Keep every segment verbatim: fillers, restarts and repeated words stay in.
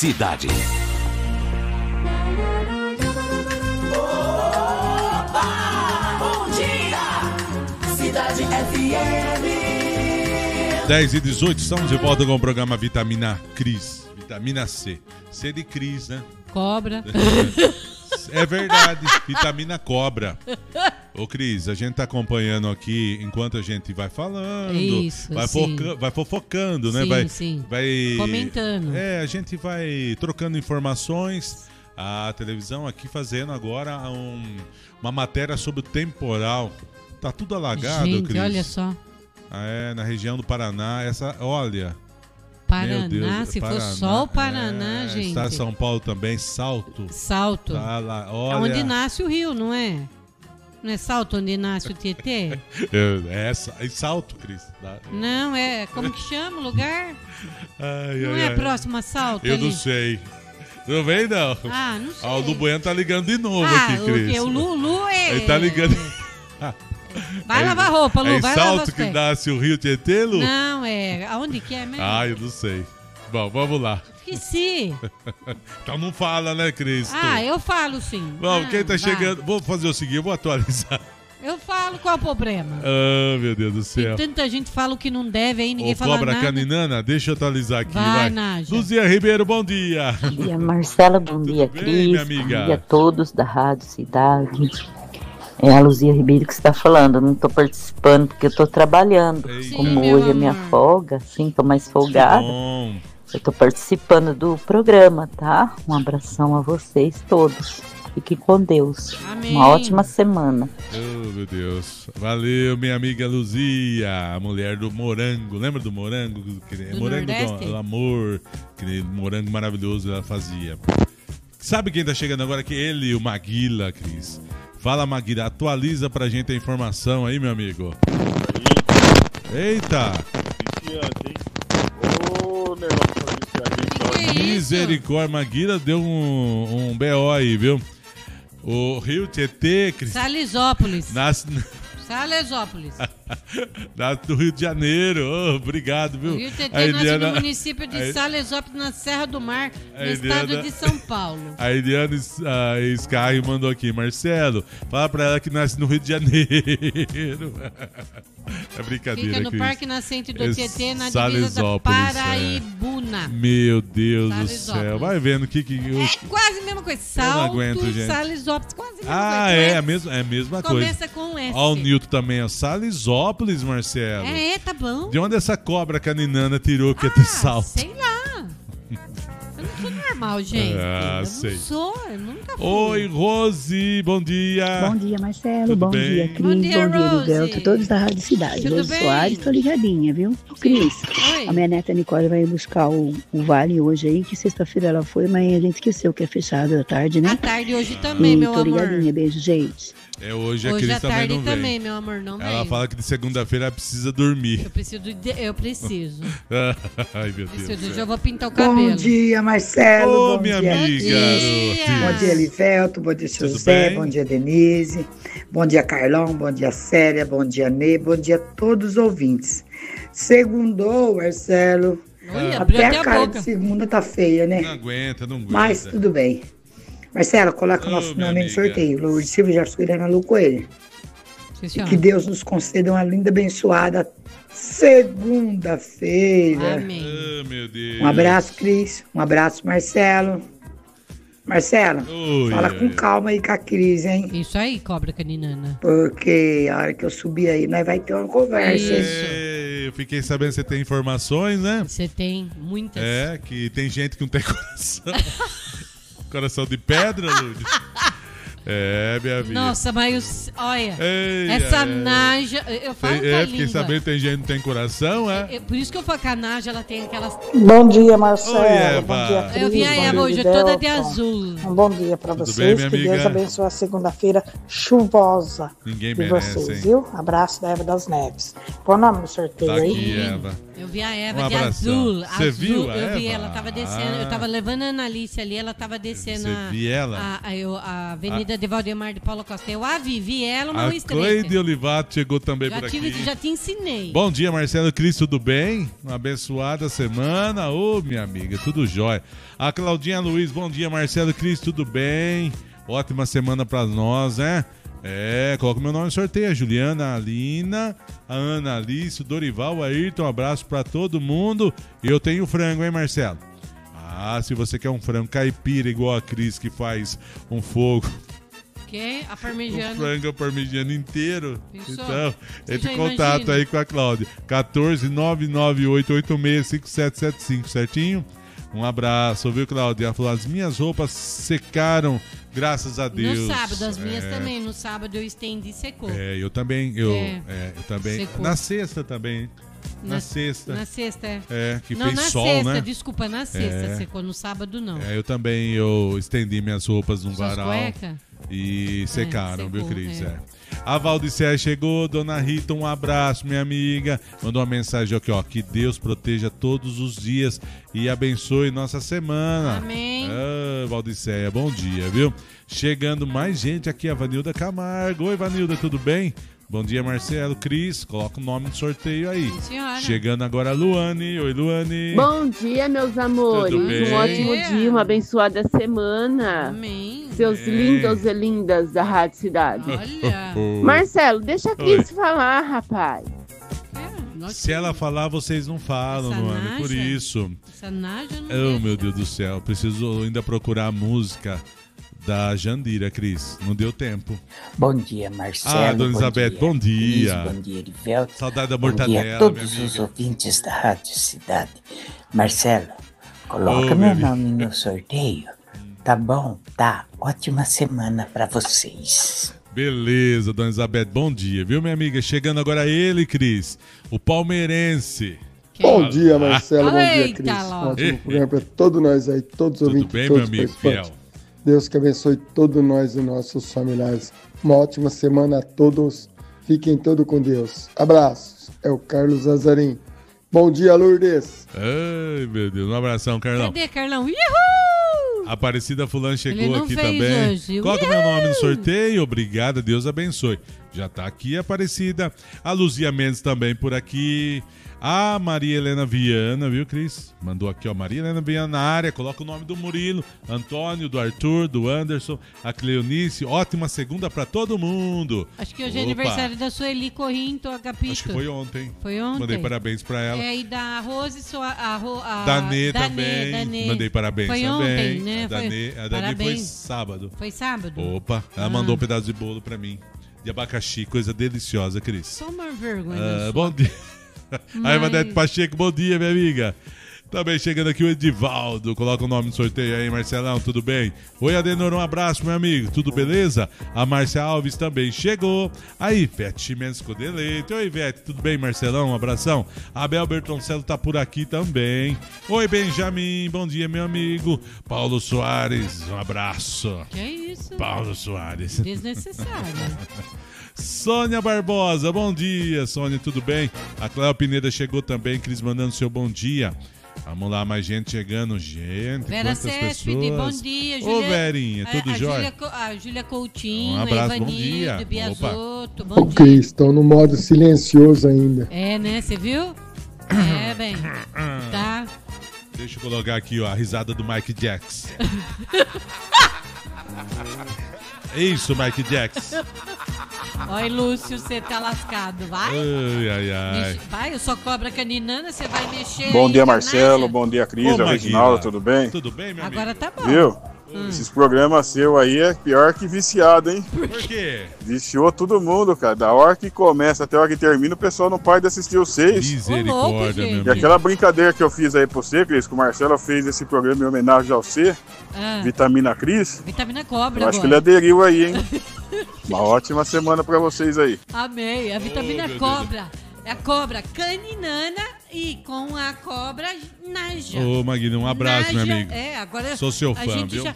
Cidade. Bom dia, Cidade F M. dez e dezoito, estamos de volta com o programa Vitamina Cris. Vitamina C. C de Cris, né? Cobra. É verdade, vitamina cobra. Ô Cris, a gente tá acompanhando aqui enquanto a gente vai falando. Isso, vai, sim. foca, vai fofocando, né? Sim, vai, sim. vai Comentando. É, a gente vai trocando informações. A televisão aqui fazendo agora um, uma matéria sobre o temporal. Tá tudo alagado, Gente, Cris. olha só. Ah, é, na região do Paraná. Essa, olha. Paraná, meu Deus, se Paraná, for só o Paraná, é, gente. Estado de São Paulo também, Salto. Salto. Tá lá, É olha. onde nasce o rio, não é? Não é Salto onde nasce o Tietê? É, é Salto, Cris. Tá? Não, é. Como que chama o lugar? Ai, Não ai, é ai. próximo a Salto? Eu ali? não sei. Não vem, não. Ah, não sei. Ah, o Lu Bueno tá ligando de novo Ah, aqui, Cris. o, o Lulu é. Ele tá ligando. Vai É- lavar roupa, Lu, é em vai lavar Salto os que pés. nasce o Rio Tietê, Lu? Não, é. Aonde que é mesmo? Ah, eu não sei. Bom, vamos lá. Esqueci. Então não fala, né, Cristo? Ah, eu falo sim. Bom, Ah, quem tá vai. chegando... Vou fazer o seguinte, eu vou atualizar. Eu falo, qual é o problema? Ah, meu Deus do Tem céu. tanta gente que fala o que não deve aí, ninguém Ô, fala Cobra nada. Caninana, deixa eu atualizar aqui, Vai, vai. Nádia. Luzia Ribeiro, bom dia. Bom dia, Marcela. Bom dia, bem, Cris. minha amiga? Bom dia a todos da Rádio Cidade. É a Luzia Ribeiro que está falando. Eu não estou participando porque eu estou trabalhando. Eita. Como Sim, meu hoje é minha amor. folga, sim, estou mais folgada. Bom. Eu estou participando do programa, tá? Um abração a vocês todos. Fiquem com Deus. Amém. Uma ótima semana. Oh, meu Deus. Valeu, minha amiga Luzia, a mulher do morango. Lembra do morango? Do morango Nordeste? do amor. Aquele morango maravilhoso ela fazia. Sabe quem tá chegando agora aqui? Ele, o Maguila, Cris. Fala, Maguila, atualiza pra gente a informação aí, meu amigo. Eita! Ô, negócio Que isso? Misericórdia, Maguila deu um, um B O aí, viu? O Rio Tietê, Cris. Salesópolis. Nasce, Salesópolis. nasce do Rio de Janeiro. Oh, obrigado, viu? O Rio Tietê A nasce Eliana- no município de a- Salesópolis, na Serra do Mar, no A estado Eliana- de São Paulo. A Eliana uh, Sky mandou aqui, Marcelo, fala pra ela que nasce no Rio de Janeiro. É brincadeira, Fica no Cris. Parque Nascente do É Tietê, na divisa da Salesópolis, é. Paraibuna. Meu Deus do Salesópolis. céu. Vai vendo o que que... eu- É quase a mesma coisa. não Salto aguento, e gente. Salesópolis, quase a mesma Ah, coisa. é Com a S. mesma, é a mesma coisa. Começa com S. Ó, o Nilton também, ó. Salesópolis, Marcelo. É, tá bom. De onde essa cobra caninana tirou que ia ter Ah, salto? sei lá. Eu não sou normal, gente. Ah, eu sei. não sou, eu nunca fui. Oi, Rose, bom dia. Bom dia, Marcelo. Tudo bom bem? dia, Cris. Bom Bom dia, dia, Rose. Livelto. Todos da Rádio Cidade. Tudo Rose bem? Soares, tô ligadinha, viu? Ô, Cris, Oi. a minha neta Nicole vai buscar o, o Vale hoje aí, que sexta-feira ela foi, mas a gente esqueceu que é fechado à tarde, À né? tarde hoje também, E meu tô amor. ligadinha. Beijo, gente. É, hoje a Hoje Cris à também tarde não vem. também, meu amor, não Ela vem. fala que de segunda-feira ela precisa dormir. Eu preciso, de, eu preciso. Ai, meu Deus. preciso do hoje céu. eu vou pintar o cabelo. Bom dia, Marcelo. Ô, bom minha dia, amiga. dia. Cris. Bom dia, Livelto. Bom dia, Tudo José. bem? Bom dia, Denise. Bom dia, Carlão. Bom dia, Célia. Bom dia, Ney. Bom dia a todos os ouvintes. Segundou, Marcelo. Olha, abriu Até até a a cara boca. de segunda tá feia, Não né? aguenta, não aguenta. Mas tudo bem. Marcelo, coloca o Ô, nosso minha nome no amiga. sorteio. Lourdes Silva e Jardim Ana Lu Coelho. Sim, E senhora. que Deus nos conceda uma linda, abençoada segunda-feira. Amém. Ah, meu Deus. Um abraço, Cris. Um abraço, Marcelo. Marcelo, Oi, fala ai. com calma aí com a Cris, hein? Isso aí, cobra caninana. Porque a hora que eu subir aí, nós vai ter uma conversa, hein? Isso. É, eu fiquei sabendo que você tem informações, né? Você tem muitas. É, que tem gente que não tem coração. Coração de pedra, Lourdes. É, minha vida. Nossa, mas olha, Ei, essa é. naja, eu falo Tem, com a é, língua. fiquei sabendo que tem gente que não tem coração, é? É, Por isso que eu falo que a naja, ela tem aquelas... Bom dia, Marcelo. Oi, Eva. Bom dia, Cris. Eu vi a Bom Eva dia, hoje toda de Livelton. azul. Um bom dia pra Tudo vocês. bem, minha que Deus amiga? abençoe a segunda-feira chuvosa Ninguém de merece, vocês, hein? viu? Abraço da Eva das Neves. Põe o nome no sorteio Tá aí. aqui, Eva. Eu vi a Eva Um de abração. azul. Você azul, viu a Eu vi, Eva? ela tava descendo. Ah. Eu tava levando a Analice ali, ela tava descendo Você a, viu ela? a, a, eu- a Avenida de Valdemar de Paula Costa. Eu a vi, vi ela uma A estreita. Cleide Olivato chegou também Já, por tive, aqui. já te ensinei. Bom dia, Marcelo Cris, tudo bem? Uma abençoada semana. Ô, minha amiga, tudo jóia. A Claudinha Luiz, bom dia, Marcelo Cris, tudo bem? Ótima semana pra nós, né? É, coloca meu nome no sorteio. A Juliana, a Alina, a Ana Alice, o Dorival, o Ayrton, um abraço pra todo mundo. E eu tenho frango, hein, Marcelo? Ah, se você quer um frango caipira igual a Cris, que faz um fogo, Que? A um parmegiana. frango parmegiano inteiro. Pensou? Então, Você entre já em contato imagina? aí com a Cláudia. quatorze nove nove oito oito seis cinco sete sete cinco, certinho? Um abraço, viu, Cláudia? Ela falou, as minhas roupas secaram, graças a Deus. No sábado, as minhas É, também. No sábado eu estendi e secou. É, eu também, eu, É. é, eu também. Secou. Na sexta também. Na, Na- sexta. Na sexta, é. É, que não, fez na sol, sexta, né? desculpa, na sexta É. secou. No sábado, não. É, eu também, eu estendi minhas roupas num Suas varal. cuecas? E secaram, viu, secou, Cris? é. É. A Valdicé chegou, Dona Rita, um abraço, minha amiga. Mandou uma mensagem aqui, ó. Que Deus proteja todos os dias e abençoe nossa semana. Amém. Ah, Valdicé, bom dia, viu? Chegando mais gente aqui, a Vanilda Camargo. Oi, Vanilda, tudo bem? Bom dia, Marcelo, Cris. Coloca o nome no sorteio aí. Sim, senhora. Chegando agora a Luane. Oi, Luane. Bom dia, meus amores. Tudo bem? Um ótimo dia, uma abençoada semana. Amém. Seus É. lindos e lindas da Rádio Cidade. Olha. Marcelo, deixa a Cris falar, rapaz. É, nossa, Se ela falar, vocês não falam, Essa Luane, por naja. isso. essa Nádia não Oh, deixa. meu Deus do céu. Preciso ainda procurar a música da Jandira, Cris. Não deu tempo. Bom dia, Marcelo. Ah, Dona Elizabeth, bom dia. Cris, bom dia, Erivelto. Saudade da Bom dia a mortadela, todos minha os amiga. ouvintes da Rádio Cidade. Marcelo, coloca Ô, meu baby. nome no sorteio. Tá bom? Tá. Ótima semana pra vocês. Beleza, Dona Elizabeth, bom dia, viu, minha amiga? Chegando agora ele, Cris, o palmeirense. Quem? Bom dia, Marcelo. Bom dia, Eita, Cris. logo. Um ótimo programa para todos nós aí, todos os Tudo ouvintes, bem, todos meu os amigo participantes. fiel? Deus que abençoe todos nós e nossos familiares. Uma ótima semana a todos. Fiquem todos com Deus. Abraços. É o Carlos Azarim. Bom dia, Lourdes. Ai, meu Deus, um abração, Carlão. Cadê, Carlão? Uhul! Aparecida Fulano Ele chegou não aqui fez também. hoje. Coloca meu nome no sorteio. Obrigada, Deus abençoe. Já tá aqui a Aparecida. A Luzia Mendes também por aqui. A Maria Helena Viana, viu, Cris? Mandou aqui, ó, Maria Helena Viana na área. Coloca o nome do Murilo, Antônio, do Arthur, do Anderson, a Cleonice. Ótima segunda pra todo mundo. Acho que hoje é Opa. aniversário da Sueli Corrinto, Agapito. Acho que foi ontem. Foi ontem. Mandei parabéns pra ela. É, e da Rose, sua, a, Ro- a Da Nê da também. Nê, da Nê. Mandei parabéns foi também. Ontem, né? A da Foi- Nê, a da Nê foi Parabéns. sábado. Foi sábado? Opa, ela Ah. mandou um pedaço de bolo pra mim. De abacaxi, coisa deliciosa, Cris. Só uma vergonha. Ah, sua. bom dia. Mas- Aí, Vanete Pacheco, bom dia, minha amiga. Também chegando aqui o Edivaldo. Coloca o nome no sorteio aí, Marcelão, tudo bem? Oi, Adenor, um abraço, meu amigo. Tudo beleza? A Márcia Alves também chegou. Aí, Ivete Chimenez Codeleite. Oi, Ivete, tudo bem, Marcelão? Um abração. A Abel Bertoncello tá por aqui também. Oi, Benjamin, bom dia, meu amigo. Paulo Soares, um abraço. Que é isso? Paulo Soares. Desnecessário. Sônia Barbosa, bom dia, Sônia, tudo bem? A Cléo Pineda chegou também, Cris mandando seu bom dia. Vamos lá, mais gente chegando, gente, Vera quantas Céspide, pessoas. bom dia. Ô, Verinha, tudo a, a jóia? Júlia Co- A Júlia Coutinho, Um abraço, a bom dia. Ivanildo, Biasotto, Ô, bom dia. Cris, estão no modo silencioso ainda. É, né? Você viu? É, bem. Tá. Deixa eu colocar aqui, ó, a risada do Mike Jackson. É isso, Mike Jackson. Oi, Lúcio, você tá lascado. Vai. Ai, ai, ai. Mexe- Vai, eu só cobra caninana, você vai mexer. Bom aí, dia, canalha. Marcelo. Bom dia, Cris. Ô, É o Maguila. Reginaldo, tudo bem? Tudo bem, meu amigo? Agora tá bom. Viu? Hum. Esses programas seus aí é pior que viciado, hein? Por quê? Viciou todo mundo, cara. Da hora que começa até a hora que termina, o pessoal não para de assistir os seis. Misericórdia, Ô, louco, meu gente. E amigo. aquela brincadeira que eu fiz aí pra você, Cris, que o Marcelo fez esse programa em homenagem ao C, Ah, Vitamina Cris, vitamina cobra eu acho que ele agora. aderiu aí, hein? Uma ótima semana pra vocês aí. Amei. A vitamina Oh, meu cobra. É a cobra caninana e com a cobra naja. Ô, Magno, um abraço, meu Naja- amigo. É, agora Sou seu a fã, gente viu? já... Eu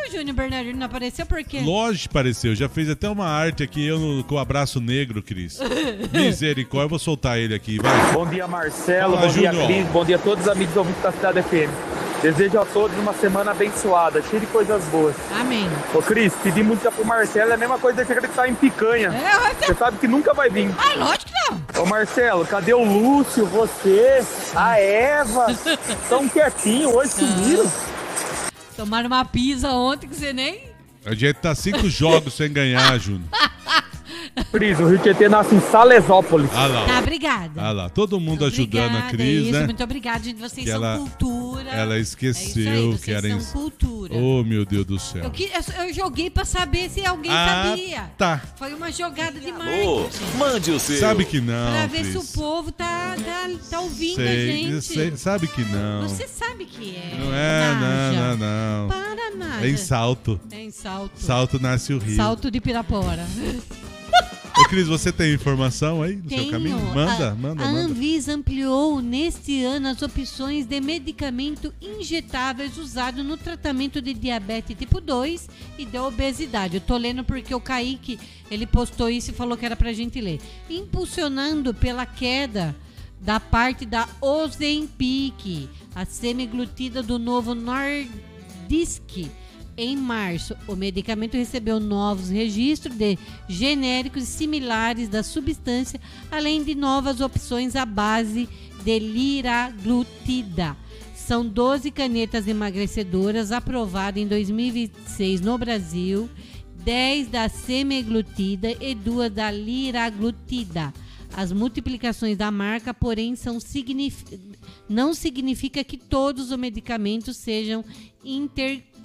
o Júnior Bernardino não apareceu por quê? Lógico que pareceu. Já fez até uma arte aqui, eu no- com o abraço negro, Cris. Misericórdia, eu vou soltar ele aqui, vai. Bom dia, Marcelo. Fala, bom dia, Júnior. Cris. Bom dia a todos os amigos ouvintes da Cidade F M. Desejo a todos uma semana abençoada, cheia de coisas boas. Amém. Ô, Cris, pedir música pro Marcelo é a mesma coisa de acreditar em picanha. É, Você sabe que nunca vai vir. Ah, lógico que não. Ô, Marcelo, cadê o Lúcio, você, a Eva? Tão quietinho, hoje sumiram. Tomaram uma pizza ontem que você nem... A gente tá cinco jogos sem ganhar, Júnior. Cris, o Rio Tietê nasce em Salesópolis. Ah lá. Tá, obrigada. Ah lá, todo mundo ajudando a Obrigada, Cris, isso, né? muito obrigada, gente. Vocês Que são ela- cultura. Ela É esqueceu isso aí, que vocês era... são cultura. Oh, meu Deus do céu. Eu, que- eu- eu joguei pra saber se alguém Ah, sabia. tá. Foi uma jogada de Ô, marketing. mande o seu. Sabe que não, Pra ver Cris. se o povo tá, tá, tá ouvindo a Sei, gente. sei, sabe que não. Você sabe que é. Não é, Naja. não, não, não. Para nada. É em Salto. É em Salto. Salto nasce o Rio. Salto de Pirapora. Ô, Cris, você tem informação aí no seu Tenho. caminho? Manda, a, manda, a manda. Anvisa ampliou neste ano as opções de medicamento injetáveis usado no tratamento de diabetes tipo dois e de obesidade. Eu tô lendo porque o Kaique, ele postou isso e falou que era pra gente ler. Impulsionando pela queda da parte da Ozempic, a semiglutida do novo Nordisk. Em março, o medicamento recebeu novos registros de genéricos similares da substância, além de novas opções à base de liraglutida. São doze canetas emagrecedoras aprovadas em dois mil e vinte e seis no Brasil, dez da semaglutida e duas da liraglutida. As multiplicações da marca, porém, são signif- não significa que todos os medicamentos sejam intercambiáveis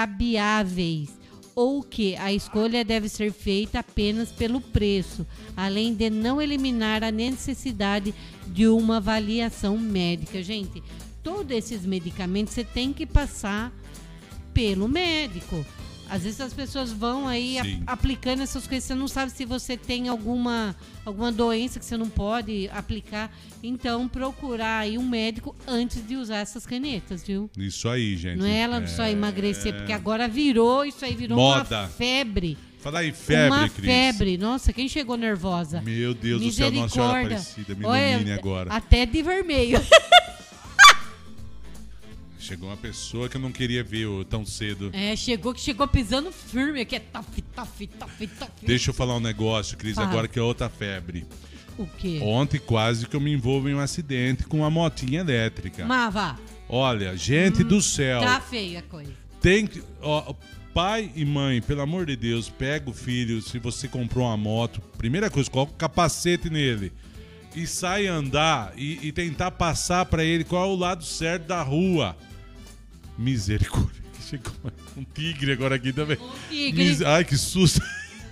ou que a escolha deve ser feita apenas pelo preço, além de não eliminar a necessidade de uma avaliação médica. Gente, todos esses medicamentos você tem que passar pelo médico. Às vezes as pessoas vão aí a- Sim. aplicando essas coisas, você não sabe se você tem alguma, alguma doença que você não pode aplicar. Então, procurar aí um médico antes de usar essas canetas, viu? Isso aí, gente. Não é ela só emagrecer, porque agora virou, isso aí virou Moda. uma febre. Fala aí, febre, uma Cris. febre. Nossa, quem chegou nervosa? Meu Deus do céu, Nossa Senhora Misericórdia. Aparecida, me Olha, ilumine agora. Até de vermelho. Chegou uma pessoa que eu não queria ver ô, tão cedo. É, chegou que chegou pisando firme aqui. É tof, tof, tof, tof. Deixa eu falar um negócio, Cris, Fala. agora que é outra febre. O quê? Ontem quase que eu me envolvo em um acidente com uma motinha elétrica. Mava, Olha, gente do céu. tá feia a coisa. Tem que. Ó, pai e mãe, pelo amor de Deus, pega o filho. Se você comprou uma moto, primeira coisa, coloca o capacete nele. E sai andar e, e tentar passar pra ele qual é o lado certo da rua. Misericórdia. Chegou um tigre agora aqui também. tigre. Mis- Ai, que susto.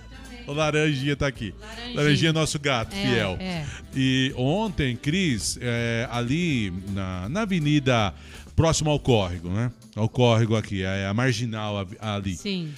O Laranjinha tá aqui. Laranjinha. Laranjinha é nosso gato, É, fiel. é. E ontem, Cris, é, ali na, na avenida próximo ao córrego, né? Ao córrego aqui, é a marginal a- ali. Sim.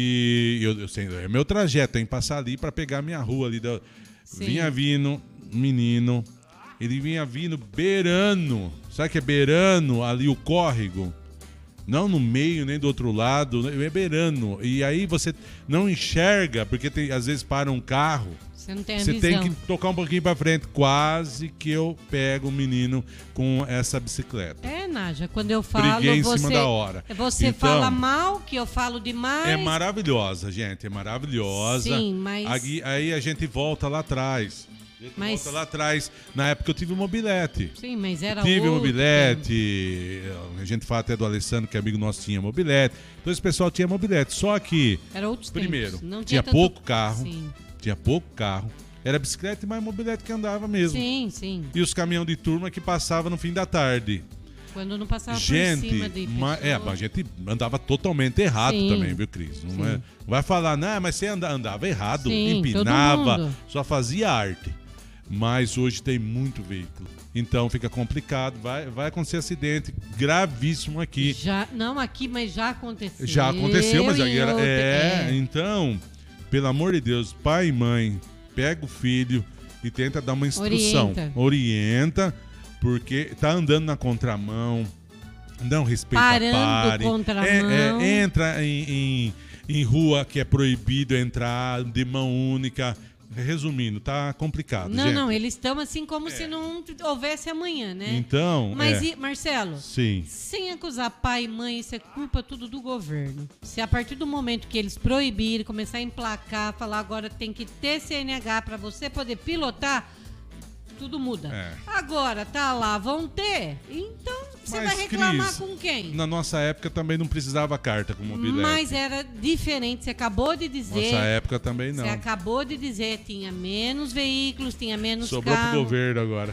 E eu, eu sei, é meu trajeto, tem que passar ali pra pegar a minha rua ali. Da... Sim. Vinha vindo um menino, ele vinha vindo beirando, sabe que é beirando ali o córrego? Não no meio, nem do outro lado, é beirando. E aí você não enxerga, porque tem, às vezes para um carro. Você não tem a Você visão. tem que tocar um pouquinho pra frente. Quase que eu pego o menino com essa bicicleta. É, Nádia, quando eu falo, Briguei em você, cima da hora. você Então, fala mal, que eu falo demais. É maravilhosa, gente. É maravilhosa. Sim, mas- Aí, aí a gente volta lá atrás. A gente Mas- volta lá atrás. Na época eu tive mobilete. Sim, mas era Tive outro mobilete. A gente fala até do Alessandro, que é amigo nosso, tinha mobilete. Então esse pessoal tinha mobilete. Só que, Era outros primeiro, tempos. Não tinha tinha tanto- pouco carro. Sim. Tinha pouco carro. Era bicicleta e mais mobilete que andava mesmo. Sim, sim. E os caminhão de turma que passavam no fim da tarde. Quando não passava Gente, por cima de ma- é, pessoas. mas a gente andava totalmente errado Sim. também, viu, Cris? Não, Sim. é- não vai falar, não, mas você anda- andava errado, Sim, empinava, todo mundo. só fazia arte. Mas hoje tem muito veículo. Então fica complicado, vai, vai acontecer acidente gravíssimo aqui. Já, não aqui, mas já aconteceu. Já aconteceu, mas aí em era. outra- É, então, pelo amor de Deus, pai e mãe, pega o filho e tenta dar uma instrução. Orienta. Orienta, porque tá andando na contramão. Não respeita Parando pare. contramão. É, é, entra em, em, em rua que é proibido entrar de mão única. Resumindo, tá complicado, Não, gente. não, eles estão assim como se não houvesse amanhã, né? Então, Mas, é. e, Marcelo, Sim. sem acusar pai e mãe, isso é culpa tudo do governo. Se a partir do momento que eles proibirem, começar a emplacar, falar agora tem que ter C N H para você poder pilotar, tudo muda. É. Agora, tá lá, vão ter, então você Mas, vai reclamar Cris, com quem? Na nossa época também não precisava carta com mobilete. Mas era diferente, você acabou de dizer. Nossa época também não. Você acabou de dizer, tinha menos veículos, tinha menos Sobrou carro. pro governo agora.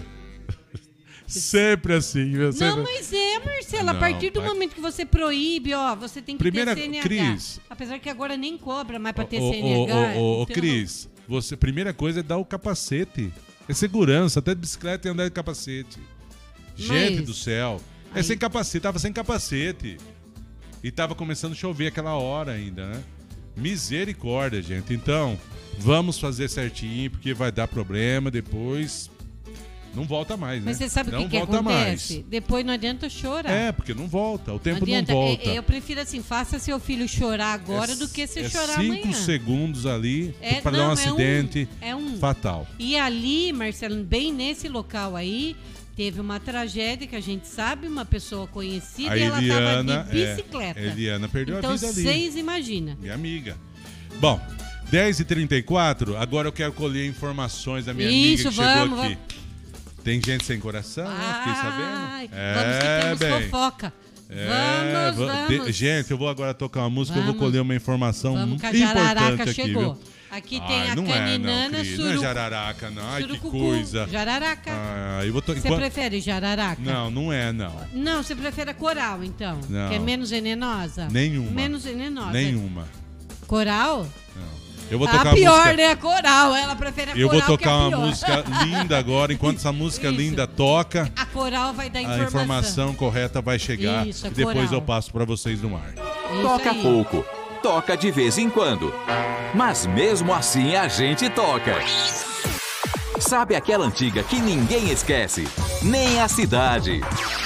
Sempre assim, viu? Sempre... Não, mas é, Marcelo, a Não, partir do pai. momento que você proíbe, ó, você tem que Primeira- ter C N H. Cris. Apesar que agora nem cobra mais pra ter Ô, C N H. ô, ô, ô, então- Cris, você, primeira coisa é dar o capacete. É segurança, até de bicicleta e andar de capacete. Gente Mas- do céu. É sem capacete, tava sem capacete. E tava começando a chover aquela hora ainda, né? Misericórdia, gente. Então, vamos fazer certinho, porque vai dar problema depois. Não volta mais, né? Mas você sabe o não que, que volta acontece? mais. Depois não adianta chorar. É, porque não volta. O tempo não, adianta. volta. É- Eu prefiro assim, faça seu filho chorar agora do que você é chorar cinco amanhã. segundos ali É, para dar não, um é um- acidente é um. fatal. E ali, Marcelo, bem nesse local aí, teve uma tragédia que a gente sabe, uma pessoa conhecida A e ela Eliana, tava de bicicleta. é, a Eliana perdeu então, a vida ali. vocês imaginam. Minha amiga. Bom, dez e trinta e quatro, agora eu quero colher informações da minha Isso, amiga que chegou vamos, aqui. Tem gente sem coração, né? Fiquei Ai, sabendo. vamos que temos bem. fofoca. É, vamos, va- de- vamos. gente, eu vou agora tocar uma música, eu Vamos. vou colher uma informação Vamos que a importante jararaca aqui, chegou. viu? Aqui Ai, tem a não caninana, é, não, Cris, surucu... não é jararaca, não. Ai, que surucucu. coisa. Jararaca. Ah, eu vou to... Você enquanto- prefere jararaca? Não, não é, não. Não, você prefere a coral, então. Não. Que é menos venenosa? Nenhuma. Menos venenosa. Nenhuma. Coral? Eu vou tocar a pior, música... né? A coral. Ela prefere a Eu coral vou que a tocar uma pior. música linda agora, enquanto essa música Isso. linda toca, A coral vai dar a informação. informação correta vai chegar Isso, a e depois coral. eu passo para vocês no ar. Isso Toca aí. pouco, toca de vez em quando. Mas mesmo assim a gente toca. Sabe aquela antiga que ninguém esquece? Nem a cidade.